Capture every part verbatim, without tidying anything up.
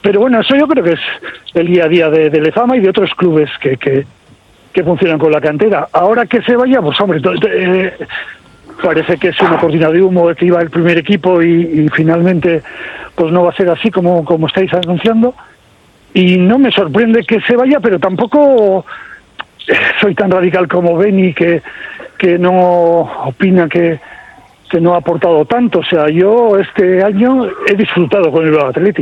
pero bueno, eso yo creo que es el día a día de, de Lezama y de otros clubes que, que, que funcionan con la cantera. Ahora que se vaya, pues hombre, eh, parece que es una cortina de humo que iba el primer equipo y, y finalmente pues no va a ser así como, como estáis anunciando. Y no me sorprende que se vaya, pero tampoco soy tan radical como Beni que, que no opina que, que no ha aportado tanto. O sea, yo este año he disfrutado con el Bilbao Athletic.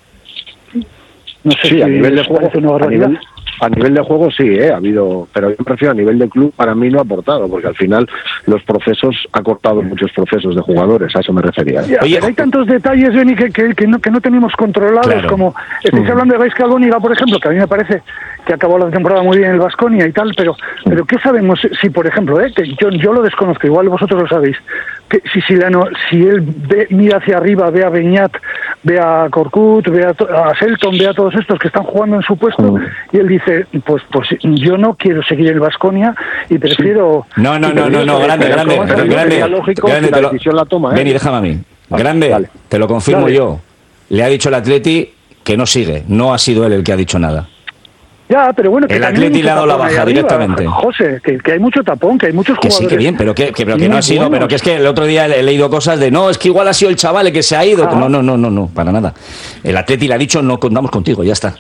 No sé sí, si a nivel de juego, a nivel, a nivel de juego sí, ¿eh? Ha habido, pero yo prefiero a nivel de club, para mí no ha aportado, porque al final los procesos, ha cortado muchos procesos de jugadores, a eso me refería. Ya, Oye, pero hay tantos detalles, Beni, que, que, que, no, que no tenemos controlados, claro. Como estáis mm. hablando de Gaizka Alóniga, por ejemplo, que a mí me parece que acabó la temporada muy bien en el Baskonia y tal, pero pero ¿qué sabemos si, por ejemplo, eh, que yo, yo lo desconozco, igual vosotros lo sabéis, que si si, la no, si él ve, mira hacia arriba, ve a Beñat, ve a Korkut, ve a, a Selton, ve a todos estos que están jugando en su puesto, mm. y él dice, pues pues yo no quiero seguir en el Baskonia y prefiero... Sí. No, no, no, no, no, grande, grande, grande, grande, lógico, grande, si la decisión la toma, ¿eh? Ven y déjame a mí. Vale, grande, dale. Te lo confirmo dale. yo. Le ha dicho el Atleti que no sigue, no ha sido él el que ha dicho nada. Ya, pero bueno, que el Atleti le ha dado la baja arriba, directamente. José, que, que hay mucho tapón, que hay muchos que jugadores. Sí, que bien, pero que, que, pero que no ha sido, buenos. Pero que es que el otro día he leído cosas de no, es que igual ha sido el chaval el que se ha ido. Ah. No, no, no, no, no, para nada. El Atleti le ha dicho no contamos contigo, ya está.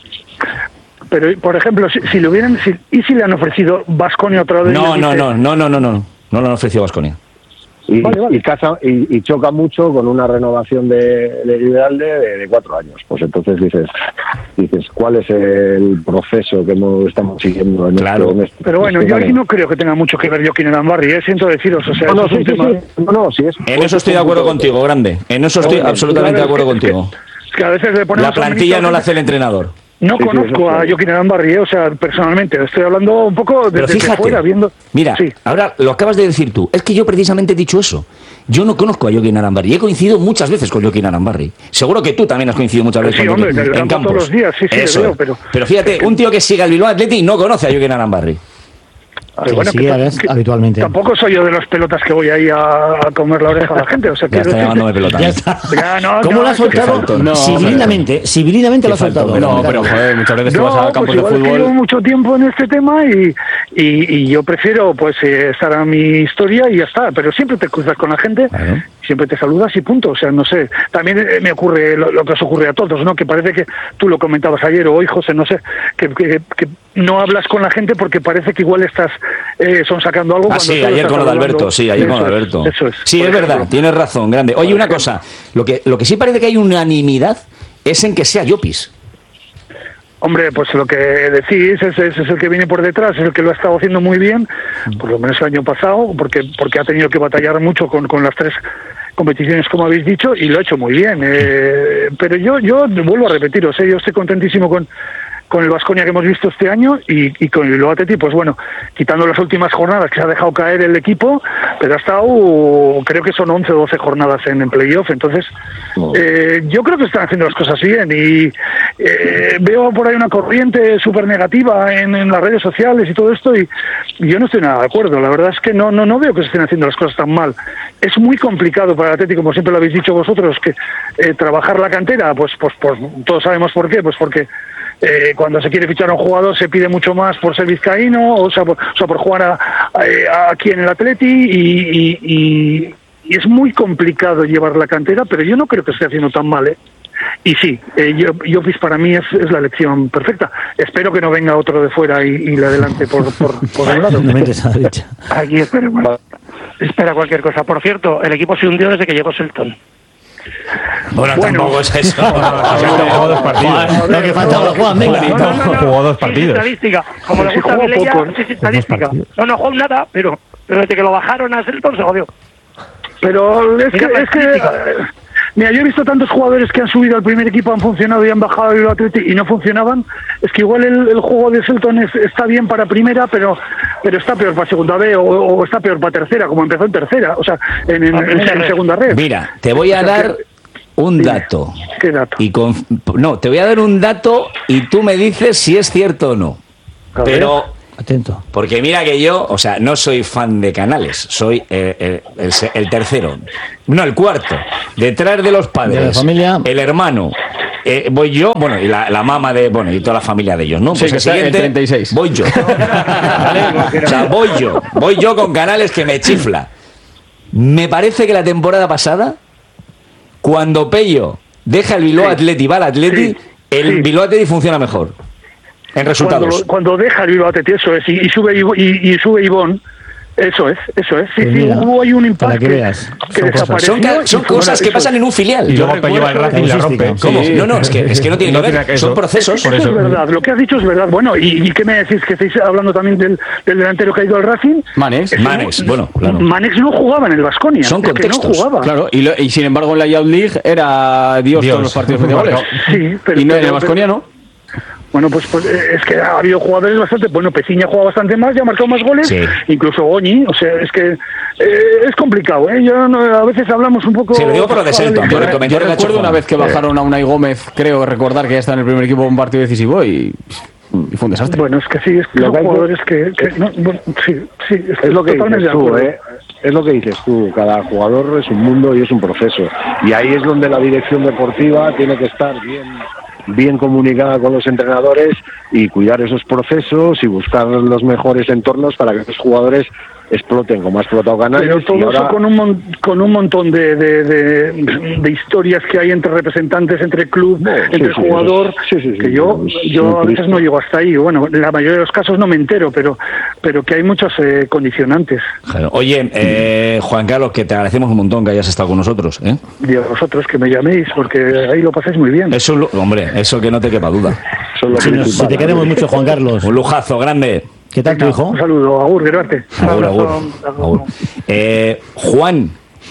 Pero, por ejemplo, si, si le hubieran, si, ¿y si le han ofrecido Baskonia otra vez? No, no, no, no, no, no, no, no le han ofrecido Baskonia. Y, vale, vale. y, casa, y, y choca mucho con una renovación de, de Liberalde de, de cuatro años. Pues entonces dices, dices ¿cuál es el proceso que hemos, estamos siguiendo en claro. esto? En este, Pero bueno, este yo aquí no creo que tenga mucho que ver Joaquín Arambarri, ¿eh? Siento deciros, o sea, no, no, es un sí, tema... sí, sí. No, no, sí es, en eso estoy de acuerdo contigo, grande. En eso estoy absolutamente de acuerdo contigo. Es que a veces le ponemos la plantilla no la hace el entrenador. No sí, conozco sí, a Joaquín Arambarri, ¿eh? O sea, personalmente, estoy hablando un poco desde fíjate, fuera, viendo... Mira, sí. ahora lo acabas de decir tú, es que yo precisamente he dicho eso. Yo no conozco a Joaquín Arambarri, he coincidido muchas veces con Joaquín Arambarri. Seguro que tú también has coincidido muchas veces sí, con hombre, Joaquín en campos. Todos los días, sí, sí, eso. Veo, pero... pero fíjate, un tío que sigue al Bilbao Athletic no conoce a Joaquín Arambarri. Sí, bueno, sí, que, que, habitualmente. Tampoco soy yo de las pelotas que voy ahí a, a comer la oreja a la gente. O sea, ya está llamándome pelota. Ya está. Ya, no, ¿Cómo no, lo has soltado? No, civilizamente, civilizamente lo has soltado. No, pero joder, muchas veces no, tú vas a campos pues de fútbol. Yo llevo mucho tiempo en este tema y, y, y yo prefiero pues eh, estar a mi historia y ya está. Pero siempre te cruzas con la gente, claro. Siempre te saludas y punto. O sea, no sé. También eh, me ocurre lo, lo que os ocurre a todos, ¿no? Que parece que tú lo comentabas ayer o hoy, José, no sé, que, que, que no hablas con la gente porque parece que igual estás eh, son sacando algo. Ah, sí, ayer con lo de Alberto, sí, ayer con Alberto. Eso es, sí, es verdad, ejemplo. Tienes razón, grande. Oye, una cosa, lo que lo que sí parece que hay unanimidad es en que sea Llopis. Hombre, pues lo que decís es, es, es el que viene por detrás, es el que lo ha estado haciendo muy bien, por lo menos el año pasado, porque porque ha tenido que batallar mucho con, con las tres competiciones, como habéis dicho, y lo ha hecho muy bien. Eh, pero yo yo vuelvo a repetiros, ¿eh? Yo estoy contentísimo con con el Baskonia que hemos visto este año y, y con el Bilbao Athletic, pues bueno, quitando las últimas jornadas que se ha dejado caer el equipo, pero ha estado, creo que son once o doce jornadas en, en playoff, entonces oh. eh, yo creo que están haciendo las cosas bien y eh, veo por ahí una corriente súper negativa en, en las redes sociales y todo esto y, y yo no estoy nada de acuerdo, la verdad es que no no no veo que se estén haciendo las cosas tan mal. Es muy complicado para el Athletic, como siempre lo habéis dicho vosotros, que eh, trabajar la cantera, pues, pues, pues todos sabemos por qué, pues porque Eh, cuando se quiere fichar a un jugador se pide mucho más por ser vizcaíno, o sea, por, o sea, por jugar a, a, a aquí en el Atleti y, y, y, y es muy complicado llevar la cantera, pero yo no creo que esté haciendo tan mal, ¿eh? Y sí, eh, Llopis para mí es, es la elección perfecta. Espero que no venga otro de fuera y, y le adelante por, por, por un lado. Aquí espero, bueno, espera cualquier cosa. Por cierto, el equipo se hundió desde que llegó Selton. Bueno, bueno, tampoco es eso. Jugó dos partidos. Lo que faltaba Juan, venga. No, no, no, no. Jugó dos partidos. Sí, estadística. Como le gusta a Vilella, sí, sí, estadística. No, no jugó nada, pero, pero desde que lo bajaron a Selton se jodió. Pero es que, es que mira, yo he visto tantos jugadores que han subido al primer equipo, han funcionado y han bajado al Athletic y no funcionaban. Es que igual el, el juego de Selton es, está bien para primera, pero pero está peor para segunda B o, o está peor para tercera, como empezó en tercera, o sea, en, en, en, en segunda red. Mira, te voy a o sea, dar que, un dato. ¿Qué dato? Y con, no, te voy a dar un dato y tú me dices si es cierto o no. Pero atento. Porque mira que yo, o sea, no soy fan de Canales, soy el, el, el, el tercero, no, el cuarto. Detrás de los padres, de la familia, el hermano eh, voy yo, bueno, y la, la mamá de, bueno, y toda la familia de ellos, ¿no? Sí, Pues que el está siguiente, el treinta y seis. voy yo. ¿Vale? O sea, voy yo, voy yo con Canales que me chifla. Me parece que la temporada pasada, cuando Pello deja el Bilbao Sí. Athletic y va al Athletic, Sí. el Sí. Bilbao Athletic funciona mejor. En resultados. Cuando, cuando deja el Bilbao Athletic, eso es, y, y sube Ivo- y, y sube Ivón, eso es, eso es. Sí, Pues sí, mira, hubo ahí un para impacto que que, veas, que son cosas. desapareció. Son, ca- son y fue- cosas que eso pasan es. en un filial. Y Yo luego Pello va al Racing y la rompe. ¿Cómo? Sí. No, no, es que, es que no tiene No que ver. tiene que Son eso. procesos. Por Eso eso. es verdad, lo que has dicho es verdad. Bueno, ¿y, y qué me decís? ¿Que estáis hablando también del, del delantero que ha ido al Racing? Manex. Manex, bueno, claro. Manex no jugaba en el Baskonia. Son es que no contextos, jugaba. Claro, y, lo- y sin embargo en la Youth League era Dios, Dios. todos los partidos frente a goles. Sí, pero, Y no en pero- el Baskonia no. Bueno, pues, pues eh, es que ha habido jugadores bastante... Bueno, Peciña juega bastante más, ya ha marcado más goles, Sí. incluso Goñi, o sea, es que eh, es complicado, ¿eh? Yo no- a veces hablamos un poco... Sí, lo digo por lo de Selton, Yo por el re- Yo comentario que ha hecho recuerdo una Juan. vez que bajaron a Unai Gómez, creo recordar que ya está en el primer equipo en un partido decisivo y, y fue un desastre. Bueno, es que sí, es que Lo son que hay que- jugadores que... que no, bueno, sí, sí, Es lo que totalmente dices de tú, acuerdo. ¿eh? Es lo que dices tú. Cada jugador es un mundo y es un proceso. Y ahí es donde la dirección deportiva tiene que estar bien, bien comunicada con los entrenadores y cuidar esos procesos y buscar los mejores entornos para que esos jugadores exploten como ha explotado Canales. Pero y todo ahora- eso con un, mon- con un montón de, de, de, de historias que hay entre representantes, entre club, No, sí, entre sí, jugador, eso es- sí, sí, sí, que yo es yo muy a veces triste. no llego hasta ahí. Bueno, en la mayoría de los casos no me entero, pero pero que hay muchos eh, condicionantes. Claro. Oye, eh, Juan Carlos, que te agradecemos un montón que hayas estado con nosotros. ¿eh? Y a vosotros que me llaméis, porque ahí lo pasáis muy bien. Eso, lo- hombre, eso que no te quepa duda. Son los Si, nos- si principales. te queremos mucho, Juan Carlos. Un lujazo grande. ¿Qué tal tu hijo? Un saludo, Agur, Gerarte. Agur, agur, agur. Eh, Juan,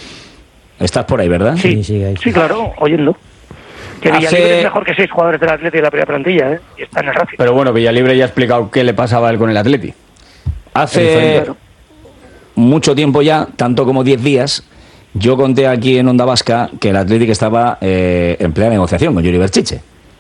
estás por ahí, ¿verdad? Sí, Sí, sí, ahí. sí, claro, oyendo. Que Hace- Villalibre es mejor que seis jugadores del Atlético y de la primera plantilla, ¿eh? Y está en el Racing. Pero bueno, Villalibre ya ha explicado qué le pasaba a él con el Atleti. Hace Claro. mucho tiempo ya, tanto como diez días, yo conté aquí en Onda Vasca que el Atlético estaba eh, en plena negociación con Yuri Berchiche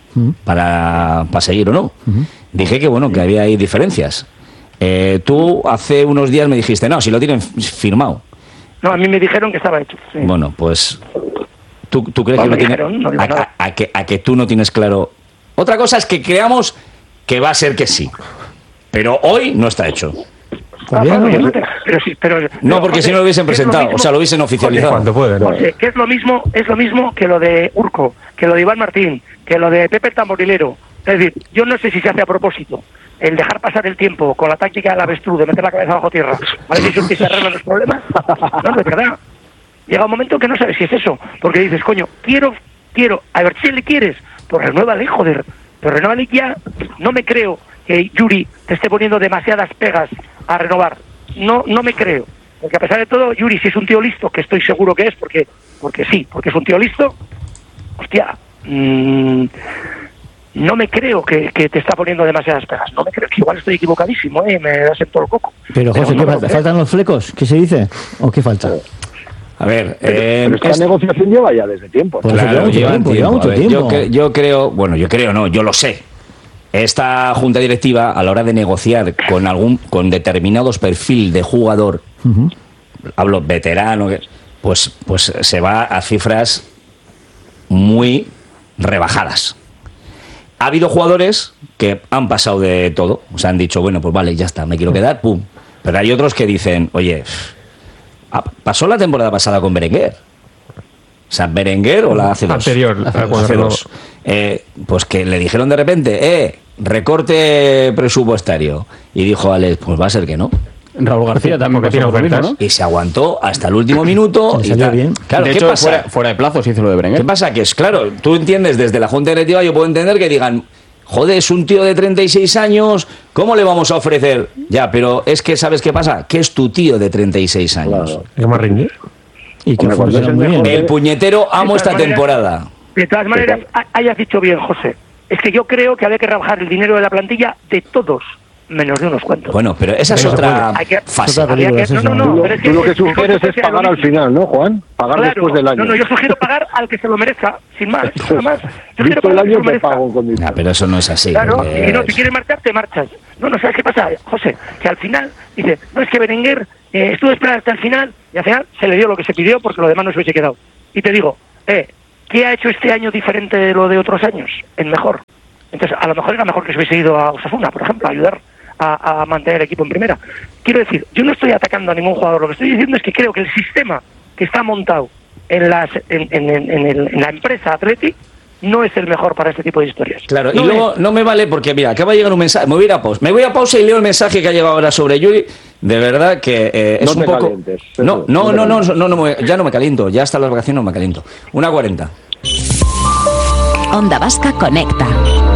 para, para seguir o no. Dije que bueno, que había ahí diferencias. Eh, tú hace unos días me dijiste, no, si lo tienen firmado. No, a mí me dijeron que estaba hecho. Sí. Bueno, pues tú, tú crees Bueno, que no me tienes dijeron, no digo a, nada. a- a que, a que tú no tienes claro. Otra cosa es que creamos que va a ser que sí, pero hoy no está hecho. Ah, Todavía bueno, no. yo no te- pero sí, pero, No, pero, porque José, si no lo hubiesen ¿qué es presentado, mismo? o sea, lo hubiesen oficializado. Cuando puede, ¿no? José, que es lo mismo, es lo mismo que lo de Urco, que lo de Iván Martín, que lo de Pepe el Tamborilero. Es decir, yo no sé si se hace a propósito el dejar pasar el tiempo con la táctica del avestruz de meter la cabeza bajo tierra, a ver si se arreglan los problemas. No, de verdad. Llega un momento que no sabes si es eso, porque dices, coño, quiero, quiero, a ver si le quieres, pues renuévale, joder, pero renuévale ya. No me creo que Yuri te esté poniendo demasiadas pegas a renovar. No, no me creo. Porque a pesar de todo, Yuri, si es un tío listo, que estoy seguro que es, porque, porque sí, porque es un tío listo, hostia, mmm, no me creo que, que te está poniendo demasiadas pegas. No me creo, que igual estoy equivocadísimo, ¿eh? Me das en todo el coco. Pero José, no ¿qué me lo falta? creo. ¿Faltan los flecos? ¿Qué se dice? ¿O qué falta? A ver, eh, Pero esta es- negociación lleva ya desde tiempo. Pues eso lleva mucho llevan tiempo, lleva mucho A ver, yo, tiempo. cre- yo creo, bueno, yo creo no, yo lo sé. Esta junta directiva, a la hora de negociar con algún, con determinados perfil de jugador, Ujú. hablo veterano, que- pues, pues se va a cifras muy rebajadas. Ha habido jugadores que han pasado de todo, o sea, han dicho, bueno, pues vale, ya está, me quiero quedar, pum. Pero hay otros que dicen, oye, ah, pasó la temporada pasada con Berenguer. O sea, Berenguer o la hace dos. Anterior, a cuando hace renovó. dos. Eh, pues que le dijeron de repente, eh, recorte presupuestario. Y dijo Alex, pues va a ser que no. Raúl García también Porque pasó tiene por lo mismo, ofertas. ¿no? Y se aguantó hasta el último minuto. Se le y salió tal. bien. Claro, de ¿qué hecho, pasa? fuera, fuera de plazo se hizo lo de Berenguer. ¿Qué pasa? Que es claro, tú entiendes desde la Junta Directiva, yo puedo entender que digan, joder, es un tío de treinta y seis años, ¿cómo le vamos a ofrecer? Ya, pero es que, ¿sabes qué pasa? Que es tu tío de treinta y seis años. Claro. ¿Es más rinde? Y que Hombre, cuando funciona es el muy bien. mejor El puñetero amo De esta todas maneras- temporada. De todas maneras, ha- hayas dicho bien, José. Es que yo creo que había que rebajar el dinero de la plantilla de todos, menos de unos cuantos. Bueno, pero esa es Pero otra Hay que- fase. Otra Había película, que- no, eso no, es no, una- Tú, pero es tú lo que es sugieres que es sea pagar lo al mismo. final, ¿no, Juan? Pagar Claro. después del año. No, no, yo sugiero pagar al que se lo merezca, sin más. Nada más. Yo quiero Visto el pagar al que se año lo te merezca. pago con Nah, dinero. pero eso no es así. Claro, porque- y no, si quieres marchar, te marchas. No, no, ¿sabes qué pasa, José? Que al final, dice, no, es que Berenguer eh, estuvo esperando hasta el final, y al final se le dio lo que se pidió porque lo demás no se hubiese quedado. Y te digo, eh, ¿qué ha hecho este año diferente de lo de otros años? En mejor. Entonces, a lo mejor era mejor que se hubiese ido a Osasuna, por ejemplo, a ayudar a, a mantener el equipo en primera. Quiero decir, yo no estoy atacando a ningún jugador, lo que estoy diciendo es que creo que el sistema que está montado en, las, en, en, en, el, en la empresa Athletic no es el mejor para este tipo de historias. Claro, no y luego es. no me vale porque, mira, acaba de llegar un mensaje, me voy a ir a pausa, me voy a pausa y leo el mensaje que ha llegado ahora sobre Yuri, de verdad que eh, es No un te poco... calientes, no, no no, te no, no, calientes. no, no, me- ya no me caliento, ya hasta las vacaciones no me caliento. Una cuarenta. Onda Vasca Conecta.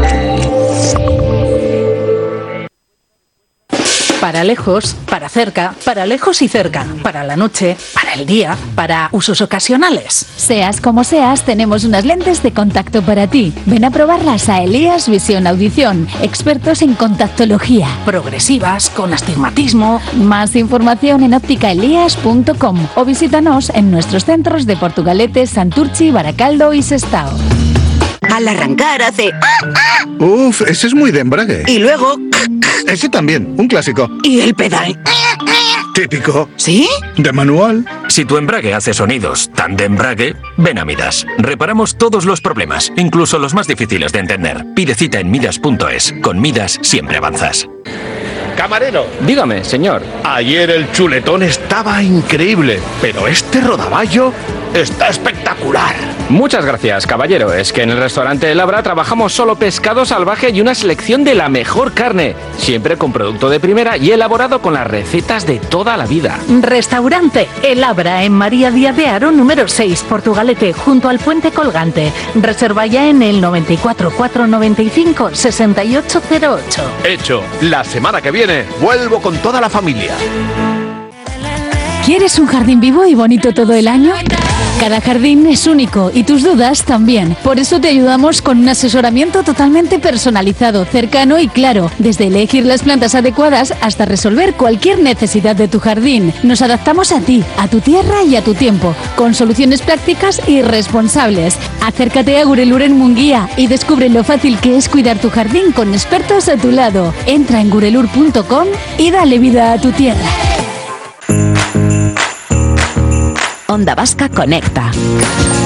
Para lejos, para cerca, para lejos y cerca, para la noche, para el día, para usos ocasionales. Seas como seas, tenemos unas lentes de contacto para ti. Ven a probarlas a Elías Visión Audición, expertos en contactología. Progresivas, con astigmatismo. Más información en óptica elías punto com o visítanos en nuestros centros de Portugalete, Santurchi, Baracaldo y Sestao. Al arrancar hace... Uf, ese es muy de embrague. Y luego... Ese también, un clásico. Y el pedal... Típico. ¿Sí? De manual. Si tu embrague hace sonidos tan de embrague, ven a Midas. Reparamos todos los problemas, incluso los más difíciles de entender. Pide cita en midas punto es. Con Midas siempre avanzas. Camarero, Dígame, señor. ayer el chuletón estaba increíble, pero este rodaballo está espectacular. Muchas gracias, caballero. Es que en el restaurante El Abra trabajamos solo pescado salvaje y una selección de la mejor carne, siempre con producto de primera y elaborado con las recetas de toda la vida. Restaurante El Abra en María Díaz de Haro, número seis, Portugalete, junto al puente colgante. Reserva ya en el noventa y cuatro, cuatrocientos noventa y cinco, sesenta y ocho cero ocho. Hecho, la semana que viene vuelvo con toda la familia. ¿Quieres un jardín vivo y bonito todo el año? Cada jardín es único y tus dudas también. Por eso te ayudamos con un asesoramiento totalmente personalizado, cercano y claro, desde elegir las plantas adecuadas hasta resolver cualquier necesidad de tu jardín. Nos adaptamos a ti, a tu tierra y a tu tiempo, con soluciones prácticas y responsables. Acércate a Gurelur en Munguía y descubre lo fácil que es cuidar tu jardín con expertos a tu lado. Entra en gurelur punto com y dale vida a tu tierra. Onda Vasca Conecta.